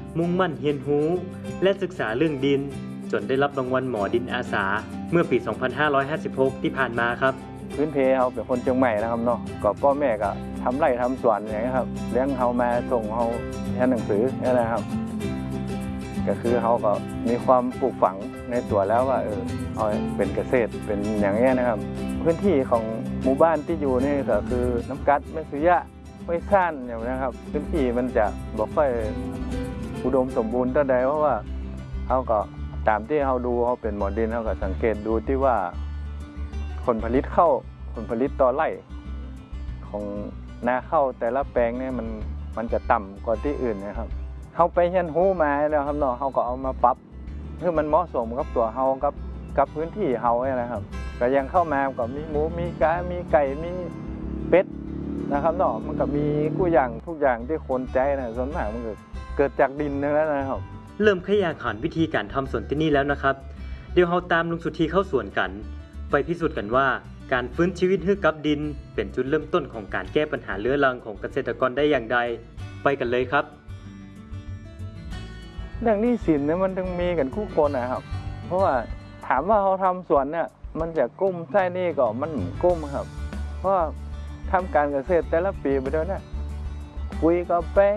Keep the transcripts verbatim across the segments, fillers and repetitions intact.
มุ่งมั่นเรียนรู้และศึกษาเรื่องดินจนได้รับรางวัลหมอดินอาสาเมื่อปี สองพันห้าร้อยห้าสิบหก ที่ผ่านมาครับพื้นเพเขาเป็นคนเชียงใหม่นะครับเนาะก็พ่อแม่ก็ทำไร่ทำสวนอย่างนี้ครับเลี้ยงเขามาส่งเขาเรียนหนังสือนี่นะครับก็คือเขาก็มีความปลูกฝังในตัวแล้วว่าเออเอาเป็นเกษตรเป็นอย่างนี้นะครับพื้นที่ของหมู่บ้านที่อยู่นี่ก็คือน้ำกัดแม่สุยะห้วยซ่านอย่างนี้ครับพื้นที่มันจะบ่ค่อยอุดมสมบูรณ์เท่าใดเพราะว่าเขาก็ตามที่เขาดูเขาเป็นหมอดินเขาก็สังเกตดูที่ว่าผลผลิตเข้าผลผลิตต่อไร่ของนาข้าวแต่ละแปลงเนี่ยมันมันจะต่ำกว่าที่อื่นนะครับเขาไปเรียนรู้มาแล้วครับเนาะเขาก็เอามาปรับเพื่อมันเหมาะสมกับตัวเขากับกับพื้นที่เขาเนี่ยนะครับก็ยังเข้ามาก็มีหมูมีกามีไก่มีเป็ดนะครับเนาะมันก็มีกู้อย่างทุกอย่างที่คนใจนะส่วนมากมันเกิดจากดินนั่นแหละนะครับเริ่มขยายขานวิธีการทำสวนที่นี่แล้วนะครับเดี๋ยวเราตามลุงสุธีเข้าสวนกันไปพิสูจน์กันว่าการฟื้นชีวิตให้กับดินเป็นจุดเริ่มต้นของการแก้ปัญหาเรื้อรังของเกษตรกรได้อย่างใดไปกันเลยครับเรื่องหนี้สินเนี่ยมันต้องมีกันคู่คนนะครับเพราะว่าถามว่าเขาทำสวนเนี่ยมันจะกุ้มใช่นี่ก็มันกุ้มครับเพราะทำการเกษตรแต่ละปีไปด้วยนะปุ๋ยก็แป้ง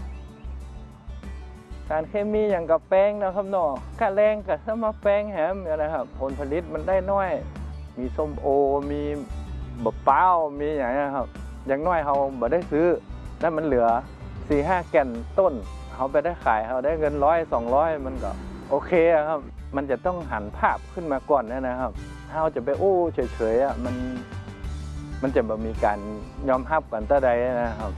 การเคมีอย่างกับแป้งนะครับเนาะค่าแรงกับสมาแป้งแหมนะครับผลผลิตมันได้น้อยมีส้มโอมีบะเป้ามีอย่างนี้ครับอย่างน้อยเขาบ่ได้ซื้อแล้วมันเหลือ สี่ห้า แก่นต้นเขาไปได้ขายเขาได้เงินร้อยสองร้อยมันก็โอเคครับมันจะต้องหันภาพขึ้นมาก่อนนะครับถ้าเราจะไปอู้เฉยๆอ่ะมันมันจะแบบมีการยอมรับกันต่อใดนะครับ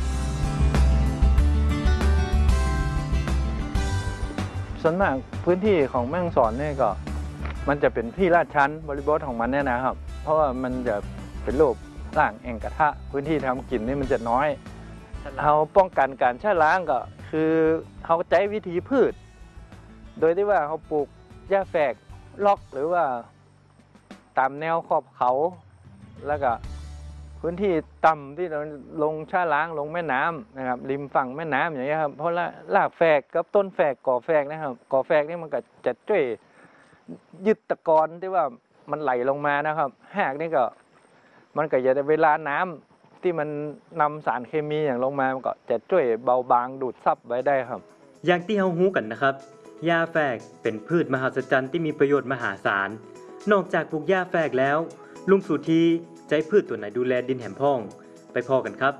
ส่วนมากพื้นที่ของแม่ฮ่องสอนนี่ก็มันจะเป็นที่ลาดชันบริบทของมันเนี่ยนะครับเพราะว่ามันจะเป็นรูปร่างแอ่งกระทะพื้นที่ทำกินนี่มันจะน้อยเราป้องกันการชะล้างก็คือเขาใช้วิธีพืชโดยที่ว่าเขาปลูกหญ้าแฝกล็อกหรือว่าตามแนวขอบเขาแล้วก็พื้นที่ต่ำที่เราลงชะล้างลงแม่น้ำนะครับริมฝั่งแม่น้ำอย่างนี้ครับเพราะรากแฝกกับต้นแฝกก่อแฝกนะครับก่อแฝกนี่มันก็จะช่วยยึดตะกอนที่ว่ามันไหลลงมานะครับหากนี่ก็มันก็จะเวลาน้ำที่มันนำสารเคมีอย่างลงมามันก็จะช่วยเบาบางดูดซับไว้ได้ครับอย่างที่เรารู้กันนะครับหญ้าแฝกเป็นพืชมหัศจรรย์ที่มีประโยชน์มหาศาลนอกจากปลูกหญ้าแฝกแล้วลุงสุธีใจพืชตัวไหนดูแลดินแหมพ่องไปพอกันครับ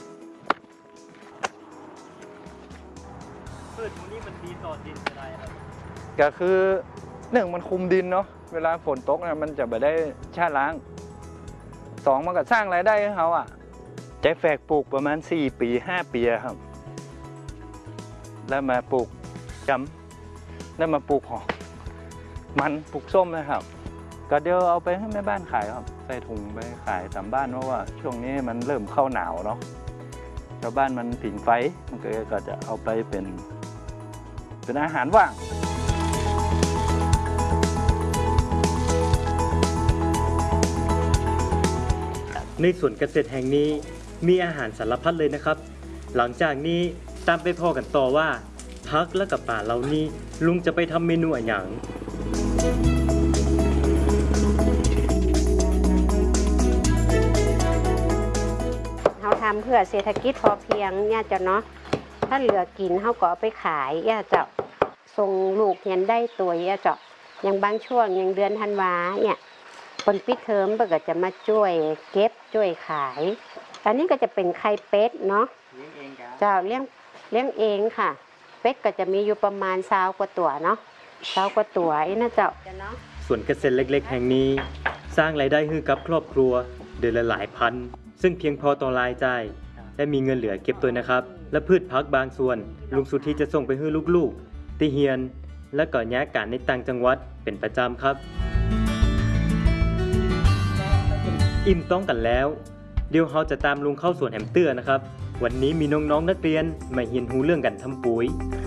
พืชพวกนี้มันดีต่อดินอะไรครับก็คือหนึ่งมันคุมดินเนาะเวลาฝนตกนะมันจะไม่ได้ชะล้างสองมันก็สร้างรายได้ให้เขาอ่ะใจแฝกปลูกประมาณสี่ปีห้าปีครับแล้วมาปลูกจำแล้วมาปลูกหอมมันปลูกส้มนะครับก็เดี๋ยวเอาไปให้แม่บ้านขายครับใส่ถุงไปขายตามบ้านเพราะว่าช่วงนี้มันเริ่มเข้าหนาวเนาะชาวบ้านมันผิงไฟมันก็จะเอาไปเป็นเป็นอาหารว่างในสวนเกษตรแห่งนี้มีอาหารสารพัดเลยนะครับหลังจากนี้ตามไปพอกันต่อว่าพักและกับป่าเหล่านี้ลุงจะไปทำเมนูอะไรอย่างเขาทำเพื่อเศรษฐกิจพอเพียงเนี่ยจะเนาะถ้าเหลือกินเขาก็เอาไปขายเนี่ยจะส่งลูกเรียนได้ตัวเนี่ยจะอย่างบางช่วงอย่างเดือนธันวาเนี่ยคนปิดเทอมก็จะมาช่วยเก็บช่วยขายอันนี้ก็จะเป็นไข่เป็ดเนาะเจ้าเลี้ยงเลี้ยงเองค่ะเป็ดก็จะมีอยู่ประมาณสามกว่าตัวเนาะสามกว่าตัวไอ้น่าจะเนาะส่วนเกษตรเล็กๆแห่งนี้สร้างรายได้ให้กับครอบครัวเดือนละหลายพันซึ่งเพียงพอต่อรายจ่ายและมีเงินเหลือเก็บตัวนะครับและพืชพักบางส่วนลุงสุธีจะส่งไปให้ลูกๆที่เฮียนและก่อนย้ายการในต่างจังหวัดเป็นประจำครับอิ่มต้องกันแล้วเดี๋ยวเราจะตามลุงเข้าสวนแฮมเตอร์นะครับวันนี้มีน้องๆ น, นักเรียนมาเรียนรู้เรื่องการทำปุ๋ย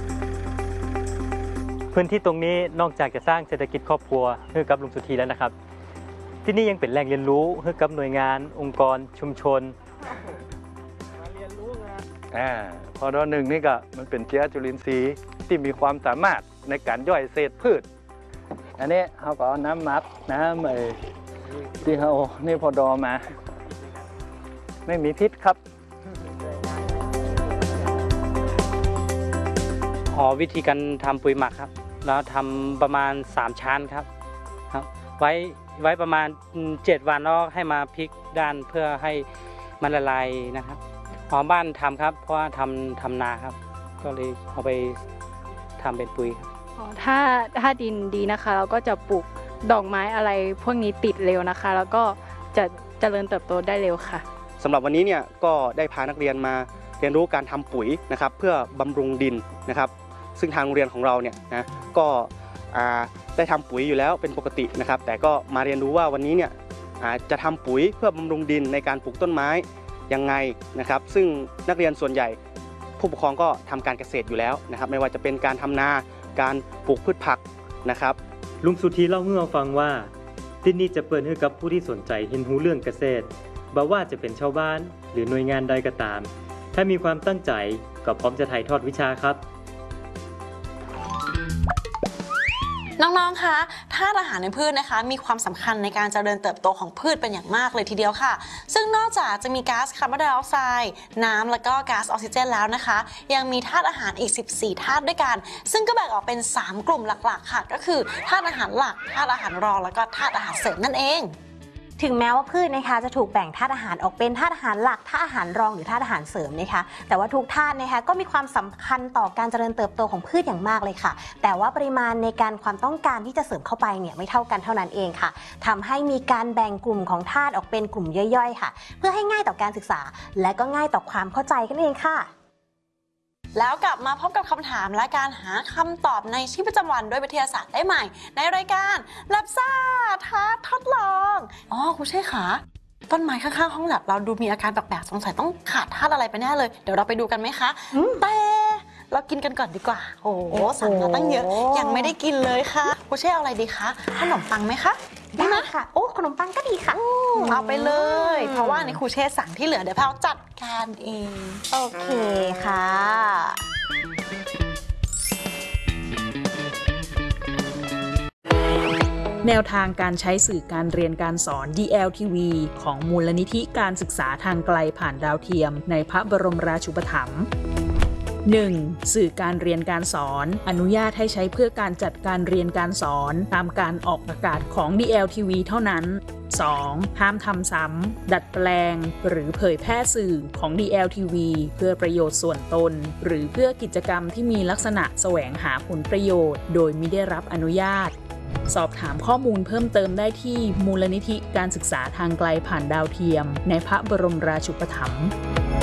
พื้นที่ตรงนี้นอกจากจะสร้างเศรษฐกิจครอบครัวให้กับลุงสุธีแล้วนะครับที่นี่ยังเป็นแหล่งเรียนรู้ให้กับหน่วยงานองค์กรชุมชนมาเรียนรู้งานอ่าพอดอหนึ่งนี่ก็มันเป็นเชื้อจุลินทรีย์ที่มีความสามารถในการย่อยเศษพืชอันนี้เขาก็เอาน้ำมัดน้ำไอ้ที่เขานี่พอดอมาไม่มีพิษครับอ๋อวิธีการทำปุ๋ยหมักครับแล้วทำประมาณสามชั้นครับครับไว้ไว้ประมาณเจ็ดวันแล้วให้มาพลิกด้านเพื่อให้มันละลายนะครับหอมบ้านทำครับเพราะว่าทำทำนาครับก็เลยเอาไปทำเป็นปุ๋ยครับอ๋อถ้าถ้าดินดีนะคะเราก็จะปลูกดอกไม้อะไรพวกนี้ติดเร็วนะคะ แล้วก็จะเจริญเติบโตได้เร็วค่ะสำหรับวันนี้เนี่ยก็ได้พานักเรียนมาเรียนรู้การทำปุ๋ยนะครับเพื่อบำรุงดินนะครับซึ่งทางโรงเรียนของเราเนี่ยนะก็ได้ทำปุ๋ยอยู่แล้วเป็นปกตินะครับแต่ก็มาเรียนรู้ว่าวันนี้เนี่ยจะทำปุ๋ยเพื่อบำรุงดินในการปลูกต้นไม้ยังไงนะครับซึ่งนักเรียนส่วนใหญ่ผู้ปกครองก็ทำการเกษตรอยู่แล้วนะครับไม่ว่าจะเป็นการทำนาการปลูกพืชผักนะครับลุงสุธีเล่าให้เราฟังว่าที่นี่จะเปิดให้กับผู้ที่สนใจเห็นรู้เรื่องเกษตรบ่ว่าจะเป็นชาวบ้านหรือหน่วยงานใดก็ตามถ้ามีความตั้งใจก็พร้อมจะถ่ายทอดวิชาครับน้องๆ คะธาตุอาหารในพืชนะคะมีความสำคัญในการเจริญเติบโตของพืชเป็นอย่างมากเลยทีเดียวค่ะซึ่งนอกจากจะมีก๊าซคาร์บอนไดออกไซด์น้ำและก็ก๊าซออกซิเจนแล้วนะคะยังมีธาตุอาหารอีกสิบสี่ธาตุด้วยกันซึ่งก็แบ่งออกเป็นสามกลุ่มหลักๆค่ะก็คือธาตุอาหารหลักธาตุอาหารรองแล้วก็ธาตุอาหารเสริมนั่นเองถึงแม้ว่าพืชนะคะจะถูกแบ่งธาตุอาหารออกเป็นธาตุอาหารหลักธาตุอาหารรองหรือธาตุอาหารเสริมนะคะแต่ว่าทุกธาตุนะคะก็มีความสำคัญต่อการเจริญเติบโตของพืชอย่างมากเลยค่ะแต่ว่าปริมาณในการความต้องการที่จะเสริมเข้าไปเนี่ยไม่เท่ากันเท่านั้นเองค่ะทำให้มีการแบ่งกลุ่มของธาตุออกเป็นกลุ่มย่อยๆค่ะเพื่อให้ง่ายต่อการศึกษาและก็ง่ายต่อความเข้าใจกันเองค่ะแล้วกลับมาพบกับคำถามและการหาคำตอบในชีวิตประจำวันด้วยวิทยาศาสตร์ได้ใหม่ในรายการ Lab ซ่าท้าทดลองอ๋อครูเช่ค่ะต้นไม้ข้างๆห้องแลบเราดูมีอาการแปลกๆสงสัยต้องขาดธาตุอะไรไปแน่เลยเดี๋ยวเราไปดูกันไหมคะแต่เรากินกันก่อนดีกว่าโอ้โหสั่งมาตั้งเยอะยังไม่ได้กินเลยค่ะครูเช่เอาอะไรดีคะขนมปังไหมคะได้ค่ะโอ้ขนมปังก็ดีค่ะเอาไปเลยเพราะว่าในครูเช่สั่งที่เหลือเดี๋ยวเราจัดการเองโอเคค่ะแนวทางการใช้สื่อการเรียนการสอน ดี แอล ที วี ของมูลนิธิการศึกษาทางไกลผ่านดาวเทียมในพระบรมราชูปถัมภ์ หนึ่ง. สื่อการเรียนการสอนอนุญาตให้ใช้เพื่อการจัดการเรียนการสอนตามการออกอากาศของ ดี แอล ที วี เท่านั้น สอง. ห้ามทำซ้ำดัดแปลงหรือเผยแพร่สื่อของ ดี แอล ที วี เพื่อประโยชน์ส่วนตนหรือเพื่อกิจกรรมที่มีลักษณะแสวงหาผลประโยชน์โดยมิได้รับอนุญาตสอบถามข้อมูลเพิ่มเติมได้ที่มูลนิธิการศึกษาทางไกลผ่านดาวเทียมในพระบรมราชูปถัมภ์